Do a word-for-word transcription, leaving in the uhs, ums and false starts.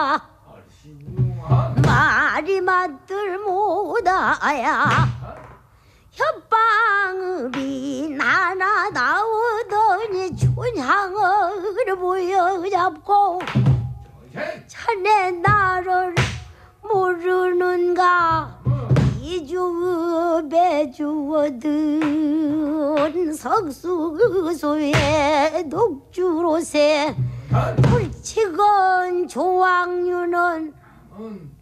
말이 맞들 못하야 혓방읍이 나나 나오더니 춘향을 부여잡고 자네 나를 모르는가 이주읍에 주어든 석수소의 독주로세 불치건 조왕류는